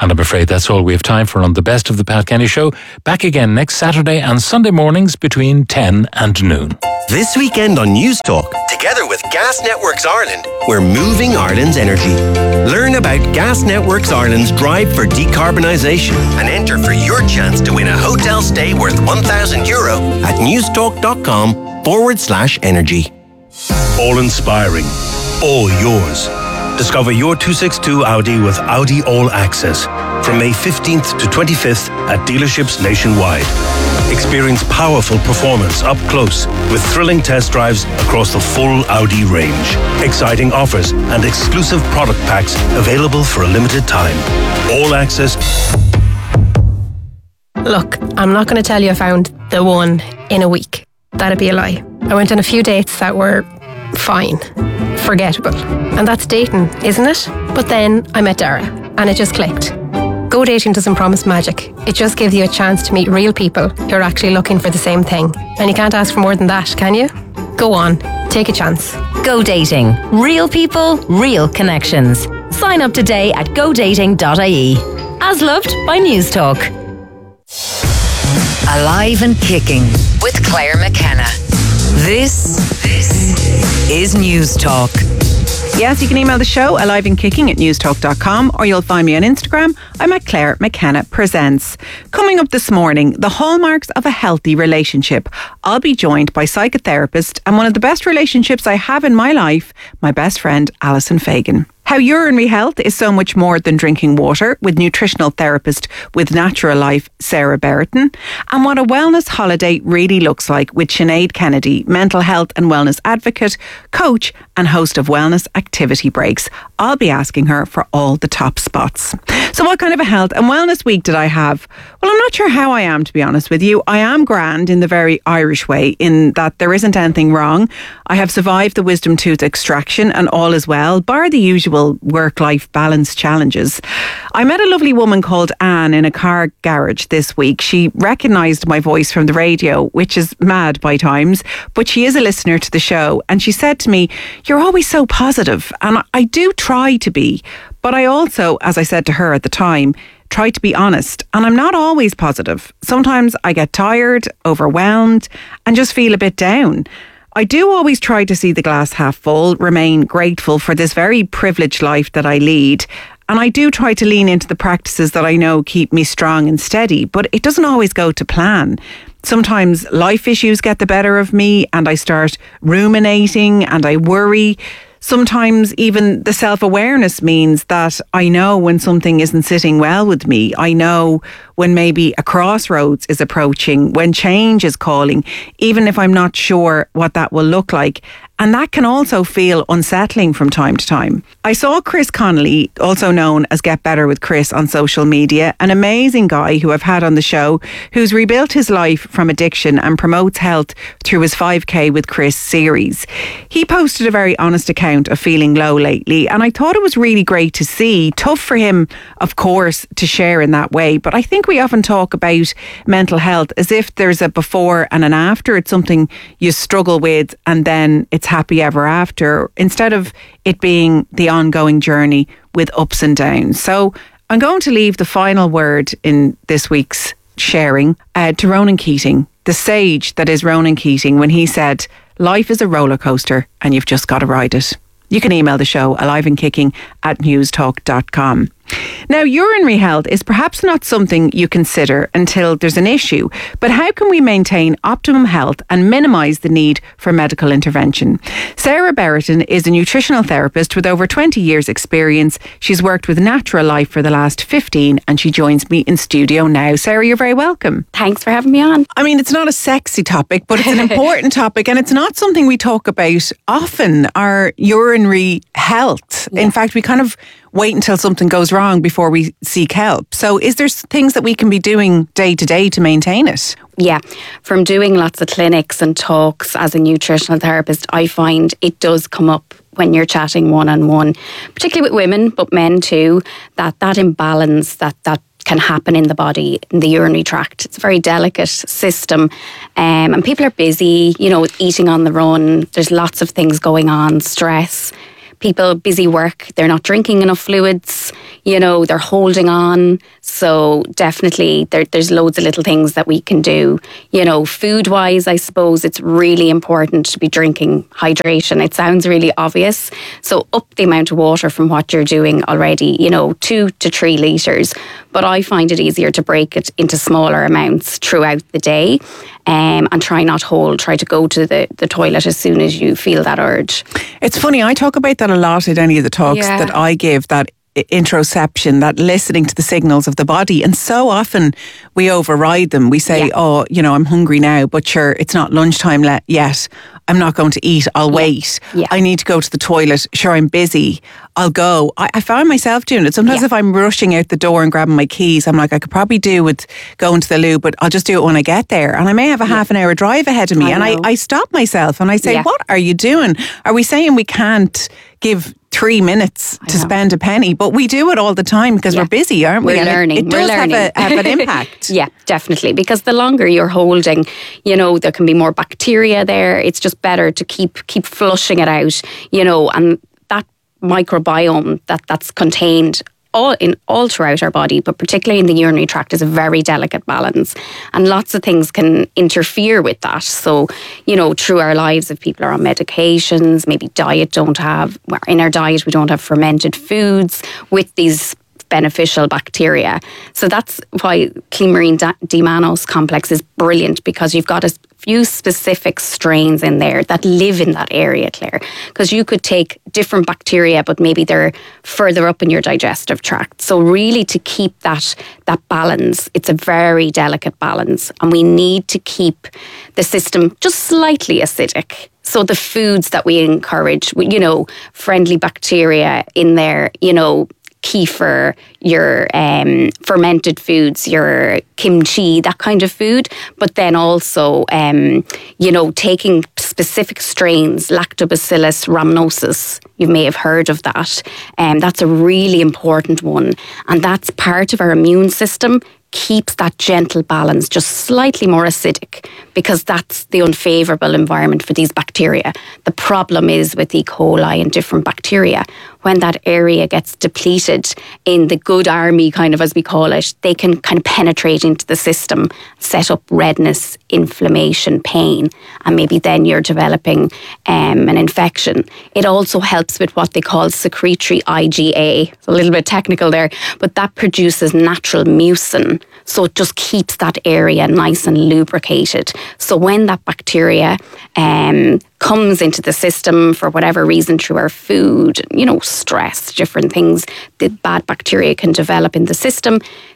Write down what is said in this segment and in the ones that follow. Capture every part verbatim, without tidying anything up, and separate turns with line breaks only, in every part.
And I'm afraid that's all we have time for on the Best of the Pat Kenny Show. Back again next Saturday and Sunday mornings between ten and noon.
This weekend on News Talk, together with Gas Networks Ireland, we're moving Ireland's energy. Learn about Gas Networks Ireland's drive for decarbonisation and enter for your chance to win a hotel stay worth one thousand euro at newstalk.com forward slash energy.
All inspiring, all yours. Discover your two sixty-two Audi with Audi All Access from May fifteenth to twenty-fifth at dealerships nationwide. Experience powerful performance up close with thrilling test drives across the full Audi range. Exciting offers and exclusive product packs available for a limited time. All Access.
Look, I'm not going to tell you I found the one in a week. That'd be a lie. I went on a few dates that were fine, forgettable. And that's dating, isn't it? But then I met Dara and it just clicked. Go Dating doesn't promise magic. It just gives you a chance to meet real people who are actually looking for the same thing. And you can't ask for more than that, can you? Go on, take a chance.
Go Dating. Real people, real connections. Sign up today at go dating dot I E. As loved by News Talk. Alive and Kicking with Claire McKenna. This, this is News Talk.
Yes, you can email the show, alive and kicking at newstalk dot com, or you'll find me on Instagram. I'm at Claire McKenna Presents. Coming up this morning, the hallmarks of a healthy relationship. I'll be joined by psychotherapist and one of the best relationships I have in my life, my best friend, Alison Fagan. How urinary health is so much more than drinking water with nutritional therapist with Natural Life, Sarah Berriton, and what a wellness holiday really looks like with Sinead Kennedy, mental health and wellness advocate, coach and host of Wellness Activity Breaks. I'll be asking her for all the top spots. So what kind of a health and wellness week did I have? Well, I'm not sure how I am, to be honest with you. I am grand in the very Irish way, in that there isn't anything wrong. I have survived the wisdom tooth extraction and all is well, bar the usual work-life balance challenges. I met a lovely woman called Anne in a car garage this week. She recognised my voice from the radio, which is mad by times, but she is a listener to the show, and she said to me, "You're always so positive," and I do try to be, but I also, as I said to her at the time, try to be honest, and I'm not always positive. Sometimes I get tired, overwhelmed, and just feel a bit down. I do always try to see the glass half full, remain grateful for this very privileged life that I lead. And I do try to lean into the practices that I know keep me strong and steady, but it doesn't always go to plan. Sometimes life issues get the better of me and I start ruminating and I worry. Sometimes even the self-awareness means that I know when something isn't sitting well with me. I know when maybe a crossroads is approaching, when change is calling, even if I'm not sure what that will look like. And that can also feel unsettling from time to time. I saw Chris Connolly, also known as Get Better with Chris on social media, an amazing guy who I've had on the show, who's rebuilt his life from addiction and promotes health through his five K with Chris series. He posted a very honest account of feeling low lately, and I thought it was really great to see. Tough for him, of course, to share in that way, but I think we often talk about mental health as if there's a before and an after. It's something you struggle with and then it's happy ever after, instead of it being the ongoing journey with ups and downs. So I'm going to leave the final word in this week's sharing uh, to Ronan Keating, the sage that is Ronan Keating, when he said, "Life is a roller coaster and you've just got to ride it." You can email the show, alive and kicking at newstalk dot com. Now, urinary health is perhaps not something you consider until there's an issue, but how can we maintain optimum health and minimise the need for medical intervention? Sarah Berriton is a nutritional therapist with over twenty years experience. She's worked with Natural Life for the last fifteen and she joins me in studio now. Sarah, you're very welcome.
Thanks for having me on.
I mean, it's not a sexy topic, but it's an important topic, and it's not something we talk about often, our urinary health. Yeah. In fact, we kind of wait until something goes wrong before we seek help. So is there things that we can be doing day to day to maintain it?
Yeah, from doing lots of clinics and talks as a nutritional therapist, I find it does come up when you're chatting one-on-one, particularly with women, but men too, that that imbalance that that can happen in the body, in the urinary tract. It's a very delicate system, um, and people are busy, you know, eating on the run. There's lots of things going on, stress. People, busy work, they're not drinking enough fluids. you know, they're holding on. So definitely there, there's loads of little things that we can do. You know, food wise, I suppose it's really important to be drinking hydration. It sounds really obvious. So up the amount of water from what you're doing already, you know, two to three litres. But I find it easier to break it into smaller amounts throughout the day, um, and try not hold, try to go to the, the toilet as soon as you feel that urge.
It's funny, I talk about that a lot at any of the talks
Yeah.
that I give, that interoception, that listening to the signals of the body. And so often we override them. We say,
Yeah.
oh, you know, I'm hungry now, but sure, it's not lunchtime le- yet. I'm not going to eat. I'll wait.
Yeah.
I need to go to the toilet. Sure, I'm busy. I'll go. I, I found myself doing it. Sometimes
Yeah.
if I'm rushing out the door and grabbing my keys, I'm like, I could probably do with going to the loo, but I'll just do it when I get there. And I may have a half an hour drive ahead of me.
I
and I,
know.
I stop myself and I say,
Yeah.
what are you doing? Are we saying we can't give three minutes to
know.
spend a penny? But we do it all the time because
Yeah.
we're busy, aren't we?
We're
And it-
learning.
It,
We're
does
learning.
Have, a, have an impact.
Yeah, definitely. Because the longer you're holding, you know, there can be more bacteria there. It's just better to keep keep flushing it out, you know, and that microbiome that, that's contained all in all throughout our body, but particularly in the urinary tract, is a very delicate balance. And lots of things can interfere with that. So, you know, through our lives, if people are on medications, maybe diet don't have, in our diet we don't have fermented foods with these beneficial bacteria. So that's why Clean Marine D-mannose complex is brilliant, because you've got a few specific strains in there that live in that area, Claire. Because you could take different bacteria, but maybe they're further up in your digestive tract. So really, to keep that that balance, it's a very delicate balance, and we need to keep the system just slightly acidic. So the foods that we encourage, you know, friendly bacteria in there, you know, kefir, your um, fermented foods, your kimchi, that kind of food. But then also, um, you know, taking specific strains, Lactobacillus rhamnosus, you may have heard of that. And um, that's a really important one. And that's part of our immune system, keeps that gentle balance, just slightly more acidic, because that's the unfavourable environment for these bacteria. The problem is with E. coli and different bacteria, when that area gets depleted in the good army, kind of as we call it, they can kind of penetrate into the system, set up redness, inflammation, pain, and maybe then you're developing um, an infection. It also helps with what they call secretory I G A. It's a little bit technical there, but that produces natural mucin. So it just keeps that area nice and lubricated. So when that bacteria um, comes into the system for whatever reason, through our food, you know, stress, different things, the bad bacteria can develop in the system.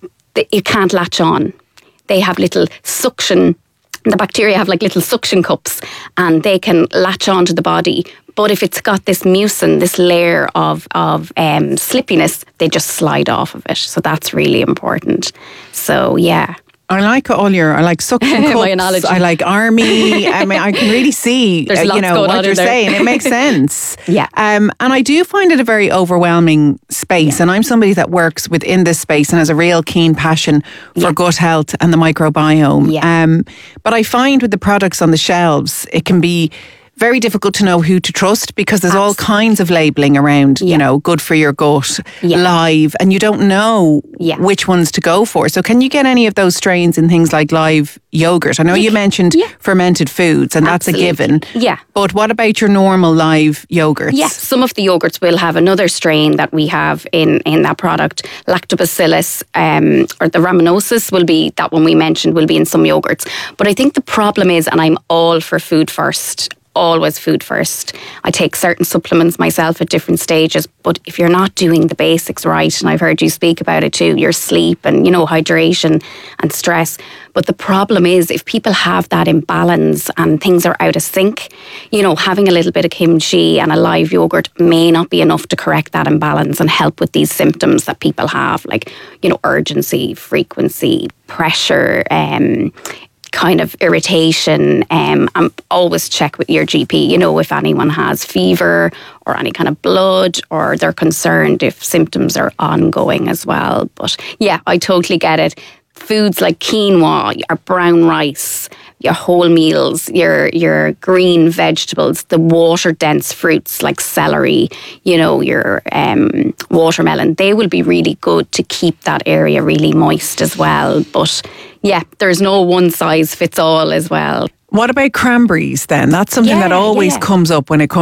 It can't latch on. They have little suction, the bacteria have like little suction cups, and they can latch onto the body. But if it's got this mucin, this layer of, of um, slippiness, they just slide off of it. So that's really important. So, yeah.
I like all your, I like suction cups,
My analogy.
I like army. I mean, I can really see,
There's
uh, you
lots
know,
going
what
on
you're
in there.
saying. It makes sense.
Yeah.
Um, and I do find it a very overwhelming space. And I'm somebody that works within this space and has a real keen passion for
Yeah.
gut health and the microbiome.
Yeah.
Um, but I find with the products on the shelves, it can be very difficult to know who to trust, because there's all kinds of labelling around, you
Yeah.
know, good for your gut,
Yeah.
live, and you don't know
Yeah.
which ones to go for. So can you get any of those strains in things like live yogurt? I know you mentioned
Yeah.
fermented foods, and that's
Absolutely.
a given.
Yeah.
But what about your normal live yogurts?
Yes, some of the yogurts will have another strain that we have in, in that product. Lactobacillus um, or the rhamnosus will be, that one we mentioned, will be in some yogurts. But I think the problem is, and I'm all for food first, always food first. I take certain supplements myself at different stages, but if you're not doing the basics right, and I've heard you speak about it too, your sleep and, you know, hydration and stress. But the problem is, if people have that imbalance and things are out of sync, you know, having a little bit of kimchi and a live yogurt may not be enough to correct that imbalance and help with these symptoms that people have, like, you know, urgency, frequency, pressure, um, kind of irritation. Um, and always check with your G P, you know, if anyone has fever or any kind of blood, or they're concerned if symptoms are ongoing as well. But yeah, I totally get it. Foods like quinoa or brown rice, your whole meals, your your green vegetables, the water dense fruits like celery, you know, your um, watermelon, they will be really good to keep that area really moist as well. But yeah, there's no one size fits all as well.
What about cranberries then? That's something
Yeah,
that always
yeah.
comes up when it comes